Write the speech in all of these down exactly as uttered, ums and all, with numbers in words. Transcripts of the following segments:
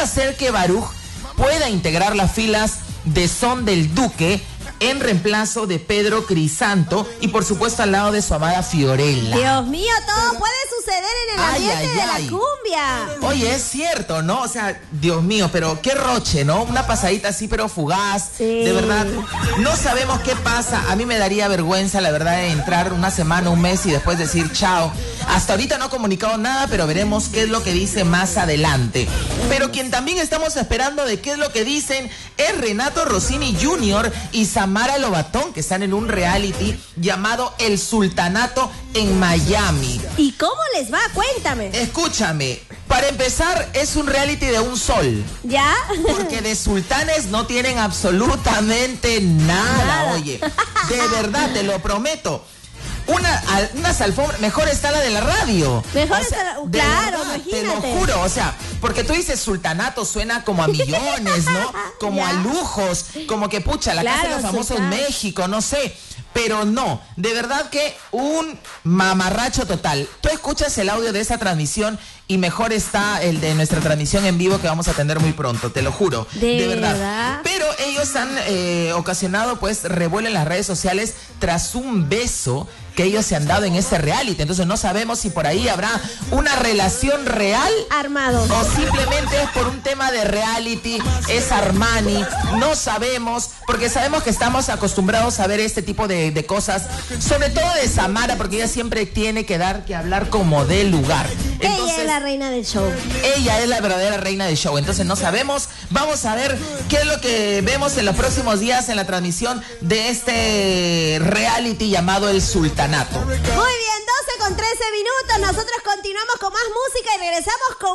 podría ser que Baruch pueda integrar las filas de Son del Duque en reemplazo de Pedro Crisanto y por supuesto al lado de su amada Fiorella. Dios mío, todo puede suceder en el Ay, ambiente ay, de ay. la cumbia. Oye, es cierto, ¿no? O sea, Dios mío, pero qué roche, ¿no? Una pasadita así, pero fugaz. Sí. De verdad, no sabemos qué pasa. A mí me daría vergüenza, la verdad, de entrar una semana, un mes y después decir chao. Hasta ahorita no ha comunicado nada, pero veremos qué es lo que dice más adelante. Pero quien también estamos esperando de qué es lo que dicen es Renato Rossini junior y Samara Lobatón, que están en un reality llamado El Sultanato en Miami. ¿Y cómo les va? Cuéntame. Escúchame, para empezar, es un reality de un sol. ¿Ya? Porque de sultanes no tienen absolutamente nada, Nada. oye. De verdad, te lo prometo. Una, al- unas alfombras, mejor está la de la radio. Mejor O sea, está la- de claro, verdad, te lo imagínate. juro, o sea, porque tú dices sultanato, suena como a millones, ¿no? Como Ya. a lujos, como que pucha, la casa de Claro, los famosos sultán. México, no sé. Pero no, de verdad que un mamarracho total. Tú escuchas el audio de esa transmisión y mejor está el de nuestra transmisión en vivo que vamos a tener muy pronto, te lo juro. ¿De verdad. verdad? Pero ellos han eh, ocasionado pues revuelo en las redes sociales tras un beso que ellos se han dado en este reality. Entonces no sabemos si por ahí habrá una relación real Armado. o simplemente es por un tema de reality, es Armani, no sabemos, porque sabemos que estamos acostumbrados a ver este tipo de, de cosas, sobre todo de Samara, porque ella siempre tiene que dar que hablar como de lugar. Ella es la reina del show. Ella es la verdadera reina del show, entonces no sabemos. Vamos a ver qué es lo que vemos en los próximos días en la transmisión de este reality llamado El Sultanato. Muy bien, doce con trece minutos. Nosotros continuamos con más música y regresamos con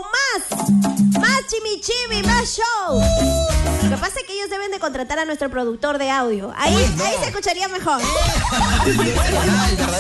más. Más chimichimi, más show. Lo que pasa es que ellos deben de contratar a nuestro productor de audio. Ahí, Uy, no. ahí se escucharía mejor. Ay,